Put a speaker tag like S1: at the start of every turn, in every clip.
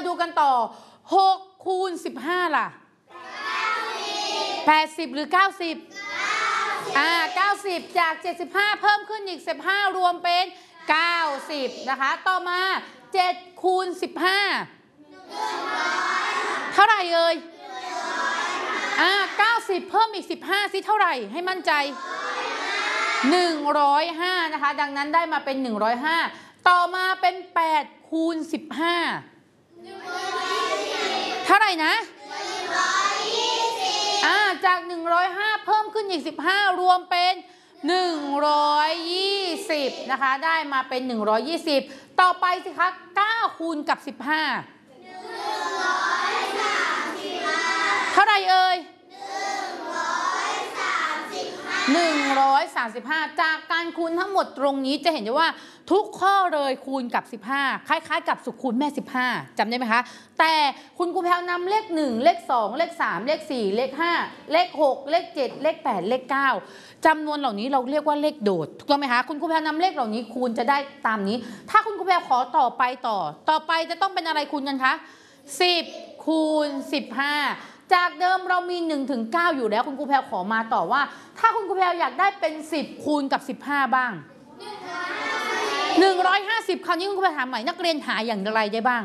S1: ดูกันต่อ6คูณ15ล่ะ80หรือ90 90จาก75เพิ่มขึ้นอีก15รวมเป็น90นะคะต่อมา7คูณ15เท่าไหร่เอ่ย90เพิ่มอีก15สิเท่าไหร่ให้มั่นใจ105นะคะดังนั้นได้มาเป็น105ต่อมาเป็น8คูณ15เท่าไหร่นะจาก105เพิ่มขึ้นอีก15รวมเป็น120นะคะได้มาเป็น120ต่อไปสิคะ9คูณกับ15เท่าไหร่เอ่ย135จากการคูณทั้งหมดตรงนี้จะเห็นได้ว่าทุกข้อเลยคูณกับ15คล้ายๆกับสูตรคูณแม่15จำได้ไหมคะแต่คุณครูแพรวนำเลข1เลข2เลข3เลข4เลข5เลข6เลข7เลข8เลข9จำนวนเหล่านี้เราเรียกว่าเลขโดดถูกต้องไหมคะคุณครูแพรวนำเลขเหล่านี้คูณจะได้ตามนี้ถ้าคุณครูแพรขอต่อไปจะต้องเป็นอะไรคูณกันคะ10คูณ15จากเดิมเรามี1ถึง9อยู่แล้วคุณครูแพรขอมาต่อว่าถ้าคุณครูแพรอยากได้เป็น10คูณกับ15บ้าง150คราวนี้คุณครูแพรถามใหม่นักเรียนหาอย่างไรได้บ้าง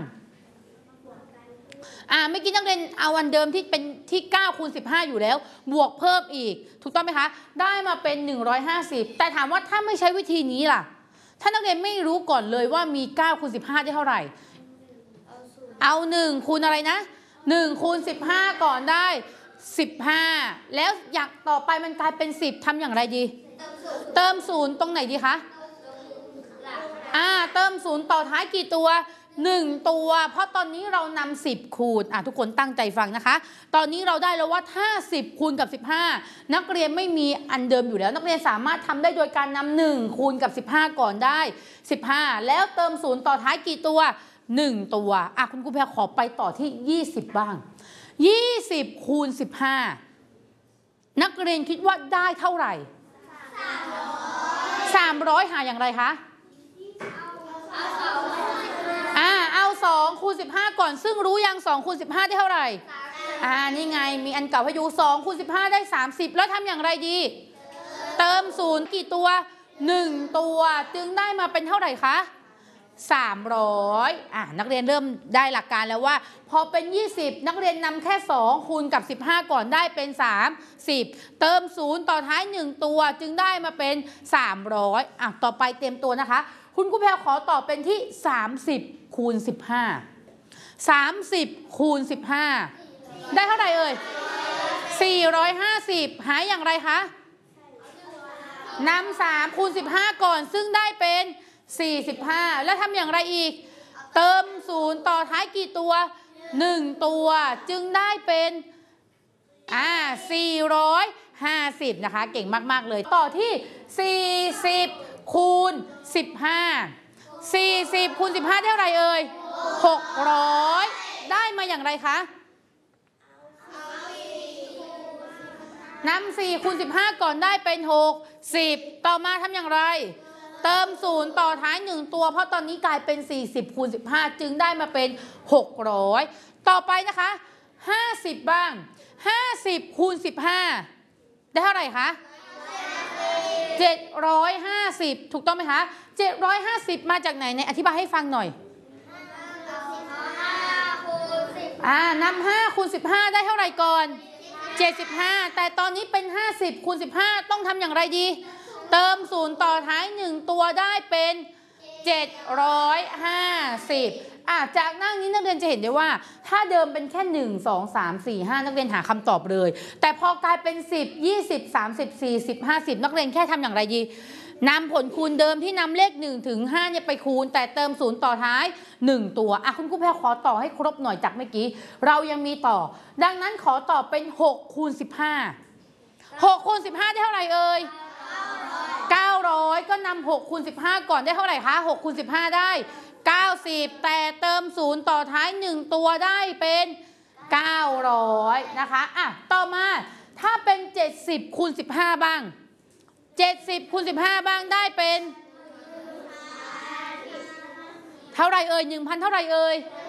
S1: เมื่อกี้นักเรียนเอาอันเดิมที่เป็นที่9คูณ15อยู่แล้วบวกเพิ่มอีกถูกต้องไหมคะได้มาเป็น150แต่ถามว่าถ้าไม่ใช้วิธีนี้ล่ะถ้านักเรียนไม่รู้ก่อนเลยว่ามี9คูณ15ได้เท่าไหร่เอา1คูณอะไรนะ1คูณ15ก่อนได้15แล้วอยากต่อไปมันกลายเป็น10ทำอย่างไรดีเติม0ตรงไหนดีคะเติม0ต่อท้ายกี่ตัว1ตัวเพราะตอนนี้เรานำ10คูณทุกคนตั้งใจฟังนะคะตอนนี้เราได้แล้วว่าถ้า10คูณกับ15นักเรียนไม่มีอันเดิมอยู่แล้วนักเรียนสามารถทำได้โดยการนำ1คูณกับ15ก่อนได้15แล้วเติม0ต่อท้ายกี่ตัว1ตัวคุณครูแพรขอไปต่อที่20บ้าง20คูณ15นักเรียนคิดว่าได้เท่าไหร่300หาอย่างไรคะเอา2คูณ15ก่อนซึ่งรู้ยัง2คูณ15ได้เท่าไหร่นี่ไงมีอันเก่าให้ดู2คูณ15ได้30แล้วทำอย่างไรดีเติม0กี่ตัว1ตัวจึงได้มาเป็นเท่าไหร่คะ300นักเรียนเริ่มได้หลักการแล้วว่าพอเป็น20นักเรียนนำแค่2คูณกับ15ก่อนได้เป็น30เติม0ต่อท้าย1ตัวจึงได้มาเป็น300ต่อไปเตรียมตัวนะคะคุณครูแพรขอตอบเป็นที่30คูณ1530คูณ15ได้เท่าไหร่เอ่ย450หายอย่างไรคะนำ3คูณ15ก่อนซึ่งได้เป็น45แล้วทำอย่างไรอีกเติม0ต่อท้ายกี่ตัว1ตัวจึงได้เป็น450นะคะเก่งมากๆเลยต่อที่40คูณ15 40คูณ15ได้เท่าไหร่เอ่ย600ได้มาอย่างไรคะนำ4คูณ15ก่อนได้เป็น60ต่อมาทำอย่างไรเติม0ต่อท้าย1ตัวเพราะตอนนี้กลายเป็น40คูณ15จึงได้มาเป็น600ต่อไปนะคะ50บ้าง50คูณ15ได้เท่าไหร่คะ750ถูกต้องไหมคะ750มาจากไหนในอธิบายให้ฟังหน่อยนำ5คูณ15ได้เท่าไหร่ก่อน75แต่ตอนนี้เป็น50คูณ15ต้องทำอย่างไรดีเติม0ต่อท้าย1ตัวได้เป็น750จากหน้านี้นักเรียนจะเห็นได้ว่าถ้าเดิมเป็นแค่1 2 3 4 5นักเรียนหาคำตอบเลยแต่พอกลายเป็น10 20 30 40 50นักเรียนแค่ทำอย่างไรดีนำผลคูณเดิมที่นำเลข1ถึง5เนี่ยไปคูณแต่เติม0ต่อท้าย1ตัวคุณครูแพรขอต่อให้ครบหน่อยจากเมื่อกี้เรายังมีต่อดังนั้นขอตอบเป็น6คูณ15 6คูณ15ได้เท่าไหร่เอ่ย900ก็นำ6คูณ15ก่อนได้เท่าไหร่คะ6คูณ15ได้90แต่เติม0ต่อท้าย1ตัวได้เป็น900นะคะต่อมาถ้าเป็น70คูณ15บ้าง70คูณ15บ้างได้เป็นเท่าไหร่เอ่ย 1,000 เท่าไหร่เอ่ย